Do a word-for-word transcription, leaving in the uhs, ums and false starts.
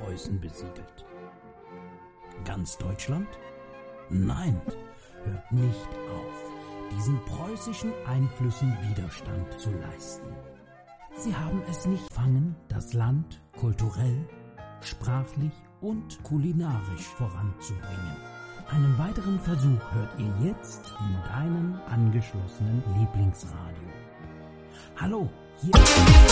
Preußen besiedelt. Ganz Deutschland? Nein, hört nicht auf, diesen preußischen Einflüssen Widerstand zu leisten. Sie haben es nicht fangen, das Land kulturell, sprachlich und kulinarisch voranzubringen. Einen weiteren Versuch hört ihr jetzt in deinem angeschlossenen Lieblingsradio. Hallo, hier